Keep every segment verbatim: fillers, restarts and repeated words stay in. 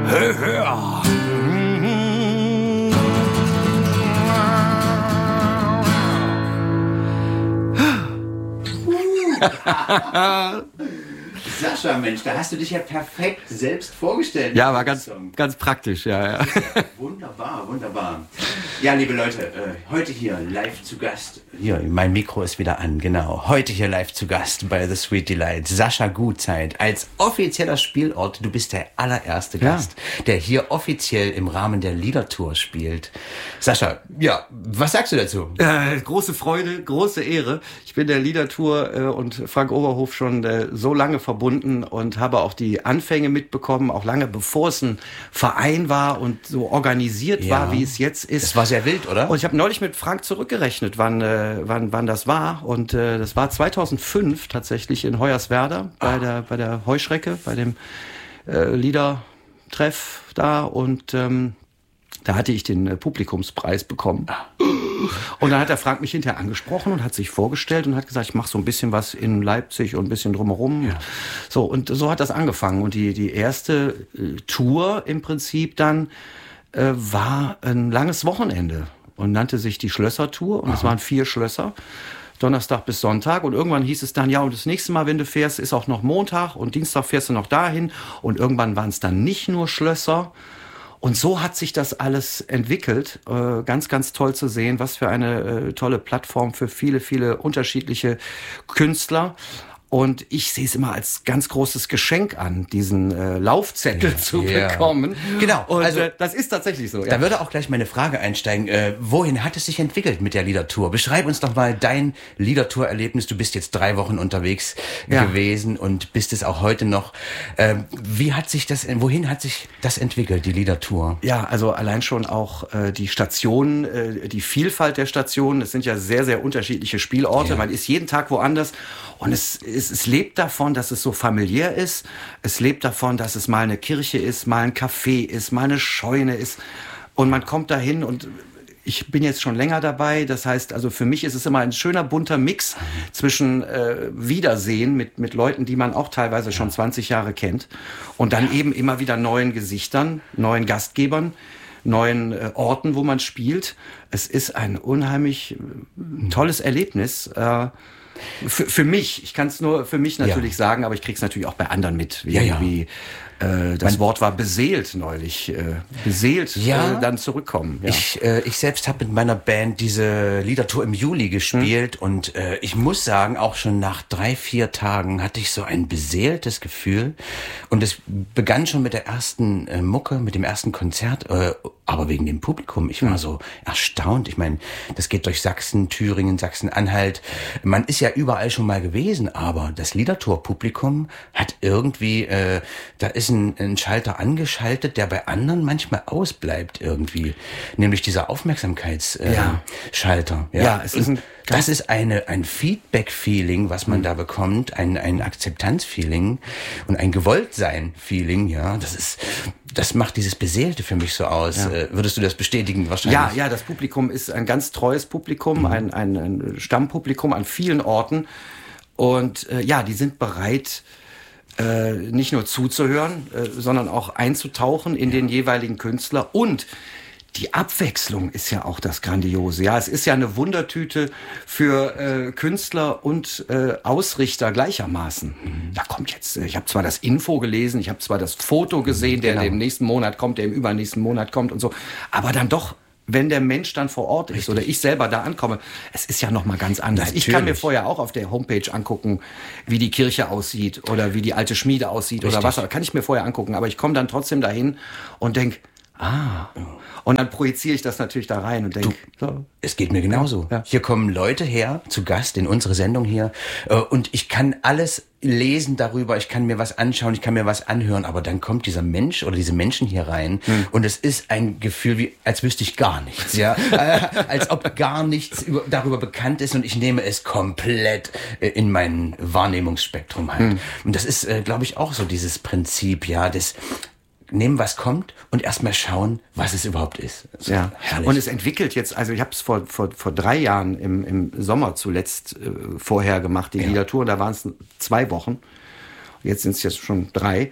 Hör, hör. Sascha, Mensch, da hast du dich ja perfekt selbst vorgestellt. Ja, war ganz, ganz praktisch, ja, ja. Wunderbar, wunderbar. Ja, liebe Leute, äh, heute hier live zu Gast. Hier, mein Mikro ist wieder an, genau. Heute hier live zu Gast bei The Sweet Delight. Sascha Gutzeit als offizieller Spielort. Du bist der allererste Ja. Gast, der hier offiziell im Rahmen der Liedertour spielt. Sascha, ja, was sagst du dazu? Äh, große Freude, große Ehre. Ich bin der Liedertour äh, und Frank Oberhof schon äh, so lange verbunden und habe auch die Anfänge mitbekommen, auch lange bevor es ein Verein war und so organisiert Ja. war, wie es jetzt ist. Das war sehr wild, oder? Und ich habe neulich mit Frank zurückgerechnet, wann, äh, wann, wann das war. Und äh, das war zweitausendfünf tatsächlich in Hoyerswerda bei Ah. der bei der Heuschrecke, bei dem äh, Liedertreff da. Und ähm, da hatte ich den äh, Publikumspreis bekommen. Und dann hat der Frank mich hinterher angesprochen und hat sich vorgestellt und hat gesagt, ich mache so ein bisschen was in Leipzig und ein bisschen drumherum. Ja. So, und so hat das angefangen. Und die, die erste äh, Tour im Prinzip dann äh, war ein langes Wochenende und nannte sich die Schlösser-Tour. Und es waren vier Schlösser. Donnerstag bis Sonntag. Und irgendwann hieß es dann, ja, und das nächste Mal, wenn du fährst, ist auch noch Montag und Dienstag fährst du noch dahin. Und irgendwann waren es dann nicht nur Schlösser. Und so hat sich das alles entwickelt. Äh, ganz, ganz toll zu sehen, was für eine äh, tolle Plattform für viele, viele unterschiedliche Künstler. Und ich sehe es immer als ganz großes Geschenk an, diesen äh, Laufzettel Ja, zu ja. bekommen. Genau, Und also- äh, das ist tatsächlich so. Da Ja. würde auch gleich meine Frage einsteigen. Äh, wohin hat es sich entwickelt mit der Liedertour? Beschreib uns doch mal dein Liedertour-Erlebnis. Du bist jetzt drei Wochen unterwegs Ja. gewesen und bist es auch heute noch. Äh, wie hat sich das, wohin hat sich das entwickelt, die Liedertour? Ja, also allein schon auch äh, die Stationen, äh, die Vielfalt der Stationen. Es sind ja sehr, sehr unterschiedliche Spielorte. Ja. Man ist jeden Tag woanders. Und es, es, es lebt davon, dass es so familiär ist. Es lebt davon, dass es mal eine Kirche ist, mal ein Café ist, mal eine Scheune ist. Und man kommt dahin und ich bin jetzt schon länger dabei. Das heißt, also für mich ist es immer ein schöner bunter Mix zwischen äh, Wiedersehen mit, mit Leuten, die man auch teilweise schon zwanzig Jahre kennt. Und dann eben immer wieder neuen Gesichtern, neuen Gastgebern, neuen äh, Orten, wo man spielt. Es ist ein unheimlich äh, tolles Erlebnis. Äh, für, für mich, ich kann es nur für mich natürlich Ja. sagen, aber ich krieg's natürlich auch bei anderen mit. Wie, Ja, ja. wie äh, das Wort war beseelt neulich. Äh, beseelt Ja. äh, dann zurückkommen. Ja. Ich, äh, ich selbst habe mit meiner Band diese Liedertour im Juli gespielt und äh, ich muss sagen, auch schon nach drei, vier Tagen hatte ich so ein beseeltes Gefühl und es begann schon mit der ersten äh, Mucke, mit dem ersten Konzert, äh, aber wegen dem Publikum. Ich war so erstaunt. Ich meine, das geht durch Sachsen, Thüringen, Sachsen-Anhalt. Man ist ja überall schon mal gewesen, aber das Liedertour-Publikum hat irgendwie, äh, da ist ein, ein Schalter angeschaltet, der bei anderen manchmal ausbleibt irgendwie. Nämlich dieser Aufmerksamkeitsschalter. Äh, Ja. Schalter. Ja, es ist ein das ist eine, ein Feedback-Feeling, was man da bekommt, ein, ein Akzeptanz-Feeling und ein Gewolltsein-Feeling, ja. Das ist, das macht dieses Beseelte für mich so aus. Ja. Äh, würdest du das bestätigen? Wahrscheinlich. Ja, ja, das Publikum ist ein ganz treues Publikum, ein, ein, ein Stammpublikum an vielen Orten. Und äh, ja, die sind bereit, äh, nicht nur zuzuhören, äh, sondern auch einzutauchen in den jeweiligen Künstler. Und die Abwechslung ist ja auch das Grandiose. Ja, es ist ja eine Wundertüte für äh, Künstler und äh, Ausrichter gleichermaßen. Mhm. Da kommt jetzt, ich habe zwar das Info gelesen, ich habe zwar das Foto gesehen, der Genau. im nächsten Monat kommt, der im übernächsten Monat kommt und so, aber dann doch, wenn der Mensch dann vor Ort ist oder ich selber da ankomme, es ist ja noch mal ganz anders. Ich kann mir Natürlich. vorher auch auf der Homepage angucken, wie die Kirche aussieht oder wie die alte Schmiede aussieht Richtig. oder was. Kann ich mir vorher angucken, aber ich komme dann trotzdem dahin und denk, ah. Und dann projiziere ich das natürlich da rein und denk, so. Es geht mir genauso. Ja. Hier kommen Leute her, zu Gast in unsere Sendung hier, äh, und ich kann alles lesen darüber, ich kann mir was anschauen, ich kann mir was anhören, aber dann kommt dieser Mensch oder diese Menschen hier rein hm. und es ist ein Gefühl, wie als wüsste ich gar nichts, ja, äh, als ob gar nichts über, darüber bekannt ist und ich nehme es komplett äh, in mein Wahrnehmungsspektrum halt. Hm. Und das ist, äh, glaube ich, auch so dieses Prinzip, ja, des nehmen, was kommt und erstmal schauen, was es überhaupt ist. So, ja, herrlich. und es entwickelt jetzt, also ich habe es vor, vor, vor drei Jahren im, im Sommer zuletzt äh, vorher gemacht, die Ja. Liedertour, da waren es zwei Wochen. Jetzt sind es jetzt schon drei.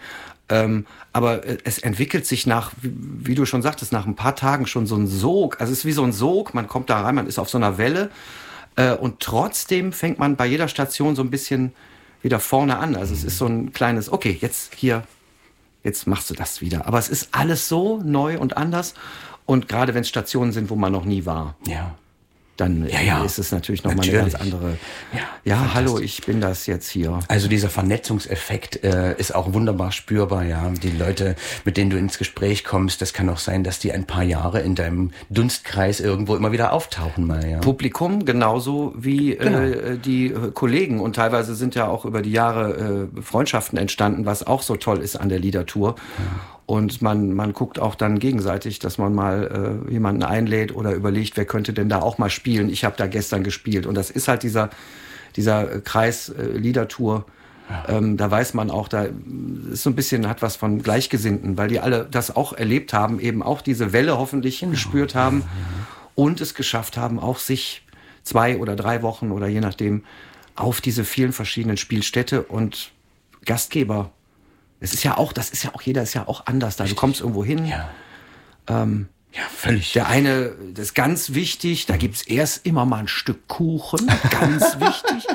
Ähm, aber es entwickelt sich nach, wie, wie du schon sagtest, nach ein paar Tagen schon so ein Sog. Also es ist wie so ein Sog, man kommt da rein, man ist auf so einer Welle äh, und trotzdem fängt man bei jeder Station so ein bisschen wieder vorne an. Also es ist so ein kleines, okay, jetzt hier, jetzt machst du das wieder. Aber es ist alles so neu und anders und gerade wenn es Stationen sind, wo man noch nie war. Ja. Dann ja, ja. ist es natürlich nochmal eine ganz andere. Ja, ja hallo, ich bin das jetzt hier. Also dieser Vernetzungseffekt äh, ist auch wunderbar spürbar, ja. Die Leute, mit denen du ins Gespräch kommst, das kann auch sein, dass die ein paar Jahre in deinem Dunstkreis irgendwo immer wieder auftauchen mal, ja. Publikum genauso wie genau. äh, die äh, Kollegen und teilweise sind ja auch über die Jahre äh, Freundschaften entstanden, was auch so toll ist an der Liedertour. Ja. Und man, man guckt auch dann gegenseitig, dass man mal äh, jemanden einlädt oder überlegt, wer könnte denn da auch mal spielen. Ich habe da gestern gespielt. Und das ist halt dieser, dieser Kreis äh, Liedertour. Ja. Ähm, da weiß man auch, da ist so ein bisschen, hat was von Gleichgesinnten, weil die alle das auch erlebt haben, eben auch diese Welle hoffentlich genau. gespürt haben ja, ja. und es geschafft haben, auch sich zwei oder drei Wochen oder je nachdem auf diese vielen verschiedenen Spielstätte und Gastgeber. Es ist ja auch, das ist ja auch, jeder ist ja auch anders da. Du kommst irgendwo hin. Ja. Ähm, ja, völlig. Der eine, das ist ganz wichtig, da gibt's erst immer mal ein Stück Kuchen, ganz wichtig.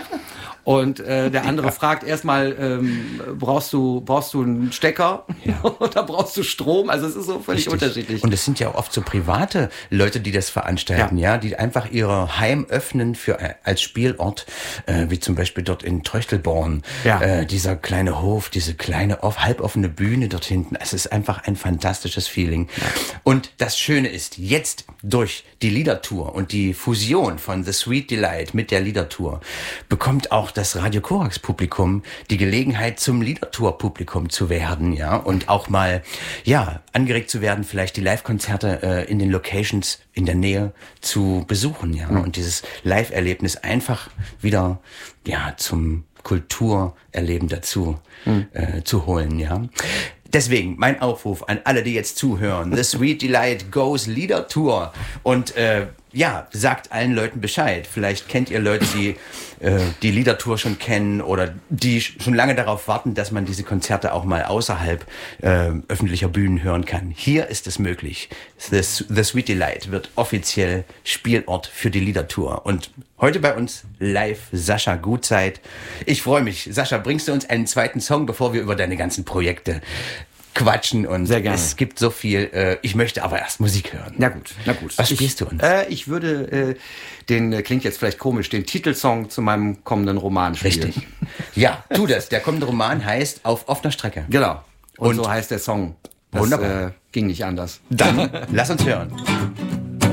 Und äh, der andere ja. fragt erstmal, ähm, brauchst du brauchst du einen Stecker ja. oder brauchst du Strom? Also es ist so völlig Richtig. unterschiedlich. Und es sind ja auch oft so private Leute, die das veranstalten, ja, ja die einfach ihr Heim öffnen für als Spielort, äh, wie zum Beispiel dort in Tröchtelborn, ja. äh, dieser kleine Hof, diese kleine off, halboffene Bühne dort hinten. Es ist einfach ein fantastisches Feeling. Ja. Und das Schöne ist, jetzt durch die Liedertour und die Fusion von The Sweet Delight mit der Liedertour bekommt auch das Radio Korax Publikum die Gelegenheit zum Liedertour Publikum zu werden, ja, und auch mal, ja, angeregt zu werden, vielleicht die Live-Konzerte äh, in den Locations in der Nähe zu besuchen, ja, mhm. und dieses Live-Erlebnis einfach wieder, ja, zum Kulturerleben dazu mhm. äh, zu holen, ja. Deswegen mein Aufruf an alle, die jetzt zuhören. The Sweet Delight Goes Liedertour. Und äh, ja, sagt allen Leuten Bescheid. Vielleicht kennt ihr Leute, die äh, die Liedertour schon kennen oder die schon lange darauf warten, dass man diese Konzerte auch mal außerhalb äh, öffentlicher Bühnen hören kann. Hier ist es möglich. The, The Sweet Delight wird offiziell Spielort für die Liedertour. Und heute bei uns live Sascha Gutzeit. Ich freue mich. Sascha, bringst du uns einen zweiten Song, bevor wir über deine ganzen Projekte quatschen? Und sehr gerne. Es gibt so viel. Äh, ich möchte aber erst Musik hören. Na gut, na gut. Was spielst du uns? Äh, ich würde äh, den, äh, klingt jetzt vielleicht komisch, den Titelsong zu meinem kommenden Roman spielen. Richtig. Ja, tu das. Der kommende Roman heißt Auf offener Strecke. Genau. Und, Und so heißt der Song. Das wunderbar. Äh, ging nicht anders. Dann lass uns hören.